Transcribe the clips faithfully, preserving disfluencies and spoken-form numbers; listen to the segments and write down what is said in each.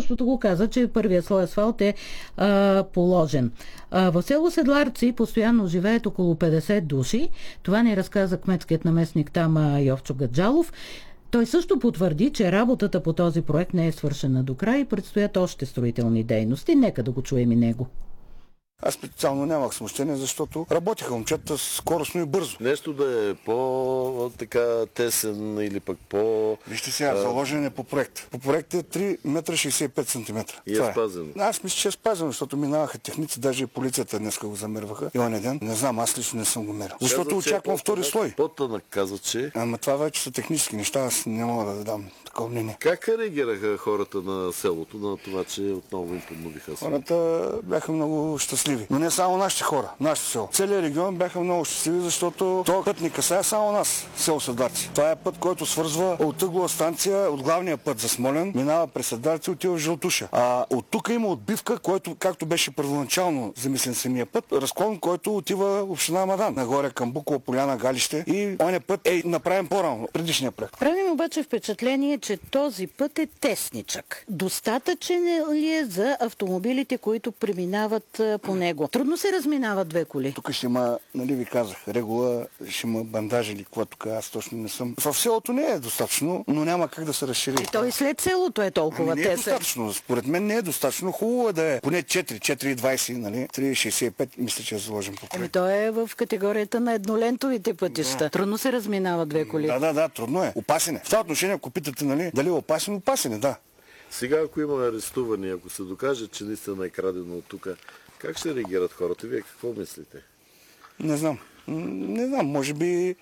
правителството го каза, че първият слой асфалт е а, положен. А, в село Седларци постоянно живеят около петдесет души. Това ни разказа кметският наместник там Йовчо Гаджалов. Той също потвърди, че работата по този проект не е свършена до край и предстоят още строителни дейности. Нека да го чуем и него. Аз специално нямах смущение, защото работиха момчета скоростно и бързо. Нещо да е по-така тесен или пък по... Вижте сега, заложен е по проект. По проект е три метра шейсет и пет сантиметра. И е спазено. Е. Аз мисля, че е спазено, защото минаваха техници, даже и полицията днеска го замерваха. И оня ден, не знам, аз лично не съм го мерил. Защото казва, очаквам втори слой. По-тънък казва, че... Ама това вече са технически неща, аз не мога да дам такова мнение. Как реагираха хората на селото на това, че отново им подновиха село? Хората бяха много щастливи. Но не само нашите хора, нашето село. Целият регион бяха много щастливи, защото този път не касае само нас, село Седларци. Това е път, който свързва от ъглова станция, от главния път за Смолян, минава през Седларци и отива в Жълтуша. А от тук има отбивка, който, както беше първоначално замислен самия път, разклон, който отива в община Мадан, нагоре към Букова поляна, Галище, и оня път е направен по-рано, предишния проект. Правим обаче впечатление, че този път е тесничък. Достатъчен ли е за автомобилите, които преминават по него? Трудно се разминават две коли. Тук ще има, нали ви казах, регула, ще има бандажи или какво тук, аз точно не съм. В селото не е достатъчно, но няма как да се разшири. И той след селото е толкова ами не е достатъчно. Според мен не е достатъчно. Хубаво е да е поне четири, четири и двайсет, нали? три шейсет и пет, мисля, че е заложен по проект. Ами той е в категорията на еднолентовите пътища. Да. Трудно се разминават две коли. Да, да, да, трудно е. Опасен е. В това отношение, ако питате, нали, дали е опасен, опасен е, да. Сега, ако има арестувани, ако се докаже, че наистина е крадено от тук, как ще реагират хората? Вие какво мислите? Не знам. Не знам. Може би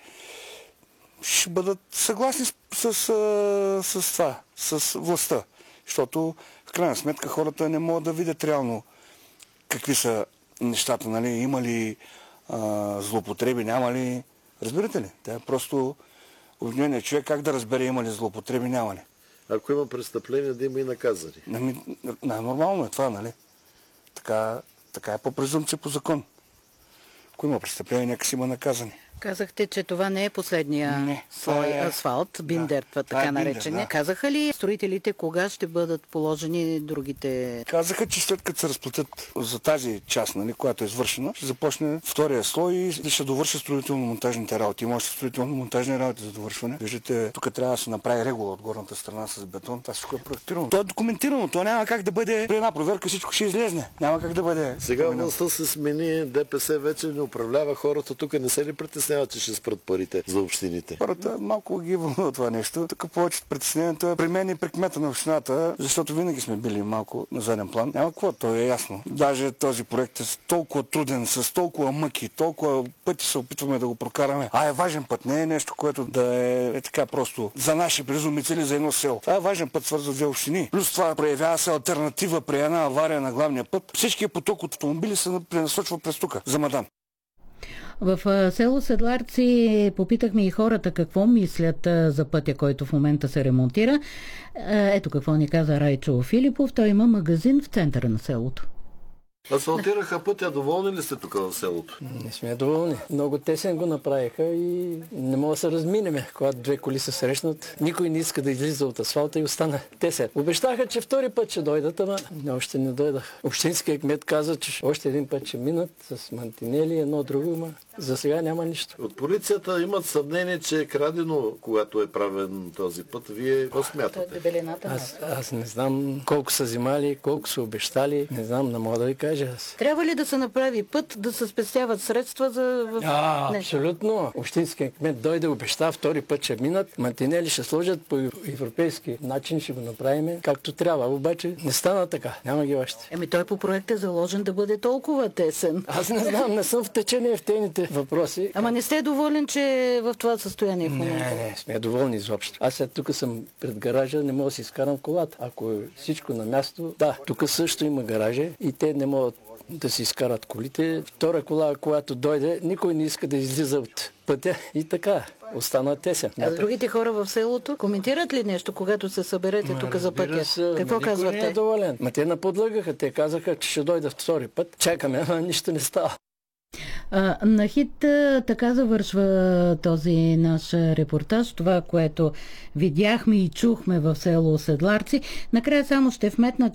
ще бъдат съгласни с, с, с, с това, с властта. Защото в крайна сметка хората не могат да видят реално какви са нещата, нали? Има ли а, злоупотреби, няма ли. Разбирате ли? Това е просто обикновеният човек как да разбере има ли злоупотреби, няма ли. Ако има престъпление, да има и наказани. Ами, нормално е това, нали? Така, така е по презумпция по закон. Ако има престъпление, нека си има наказани. Казахте, че това не е последния не, слой е... асфалт, биндер, да, така е наречения. Да. Казаха ли строителите кога ще бъдат положени другите? Казаха, че след като се разплатят за тази част, нали, която е извършена, ще започне втория слой и ще довърши строително-монтажните работи. Има още строително-монтажни работи за довършване. Виждате, тук трябва да се направи регула от горната страна с бетон. Това всичко е проектирано. То е документирано. То няма как да бъде при една проверка, всичко ще излезне. Няма как да бъде. Сега властта се смени, ДПС вече не управлява, хората тук не се ли притесняват, че ще спрат парите за общините? Хората малко ги вълнува това нещо. Тук повече притеснението е при мен и при кмета на общината, защото винаги сме били малко на заден план. Няма какво, то е ясно. Даже този проект е толкова труден, с толкова мъки, толкова пъти се опитваме да го прокараме. А е важен път, не е нещо, което да е, е така просто за наши безумни цели за едно село. Това е важен път, свързва две общини. Плюс това проявява се алтернатива при една авария на главния път. Всичкият поток от автомобили се пренасочва през тук, за Мадан. В село Седларци попитахме и хората какво мислят за пътя, който в момента се ремонтира. Ето какво ни каза Райчо Филипов. Той има магазин в центъра на селото. Асфалтираха пътя. Доволни ли сте тук в селото? Не сме доволни. Много тесен го направиха и не мога да се разминеме. Когато две коли се срещнат, никой не иска да излиза от асфалта и остана тесен. Обещаха, че втори път ще дойдат, ама още не дойдах. Общинският кмет каза, че още един път ще минат с мантинели, едно друго, ама за сега няма нищо. От полицията имат съмнение, че е крадено, когато е правен този път. Вие какво смятате? Аз, аз не знам колко са взимали, колко са обещали. Не знам, не мога да ви кажа. Аз. Трябва ли да се направи път, да се спестяват средства за... А, абсолютно. Общинският кмет дойде, обеща, втори път ще минат. Мантинели ще сложат по европейски начин, ще го направим както трябва. Обаче не стана така. Няма ги още. Еми той по проект е заложен да бъде толкова тесен. Аз не знам, не съм в течение в тейните въпроси. Ама не сте доволен, че е в това състояние в момента? Не, не, сме доволни изобщо. Аз сега тук съм пред гаража, не мога да си изкарам колата. Ако е всичко на място, да, тук също има гаражи и те не могат да си изкарат колите. Втора кола, когато дойде, никой не иска да излиза от пътя и така. Остана тесен. А другите хора в селото коментират ли нещо, когато се съберете тук за пътя? Се, какво казват те? Е доволен. Ма те наподлъгаха. Те казаха, че ще дойдат втори път. Чакаме, ама нищо не става. А, на хит така завършва този наш репортаж. Това, което видяхме и чухме в село Седларци. Накрая само ще вметна,